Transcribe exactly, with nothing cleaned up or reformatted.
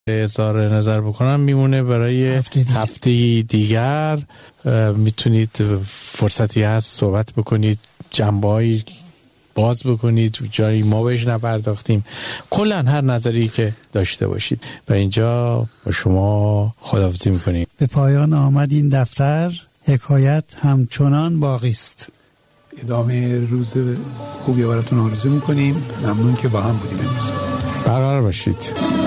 اظهار نظر بکنم میمونه برای هفته دیگر, هفته دیگر. میتونید فرصتی هست صحبت بکنید، جنبه‌ای باز بکنید جایی ما بهش نپرداختیم، کلا هر نظری که داشته باشید. و اینجا با شما خداحافظی میکنیم. به پایان آمد این دفتر، حکایت همچنان باقی است. ادامه روز خوبی براتون آرزو میکنیم. ممنون که با هم بودیم امروز. برقرار باشید.